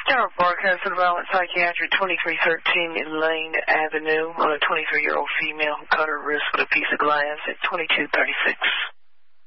General Park has a violent psychiatric 2313 Lane Avenue on a 23-year-old female who cut her wrist with a piece of glass at 2236.